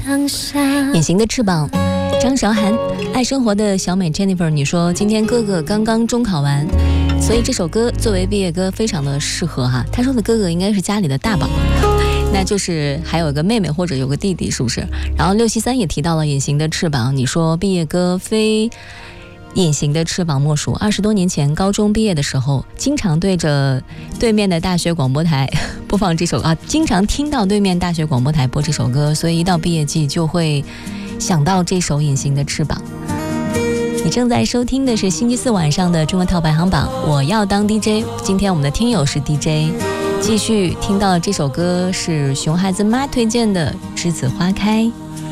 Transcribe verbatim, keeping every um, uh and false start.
隐形的翅膀，张韶涵。爱生活的小美 Jennifer， 你说今天哥哥刚刚中考完，所以这首歌作为毕业歌非常的适合哈。他说的哥哥应该是家里的大宝，那就是还有一个妹妹或者有个弟弟，是不是？然后六七三也提到了隐形的翅膀，你说毕业歌非隐形的翅膀莫属。二十多年前高中毕业的时候，经常对着对面的大学广播台播放这首啊，经常听到对面大学广播台播这首歌，所以一到毕业季就会想到这首隐形的翅膀。你正在收听的是星期四晚上的中国套排行榜，我要当 D J。 今天我们的听友是 D J， 继续听到这首歌是熊孩子妈推荐的栀子花开。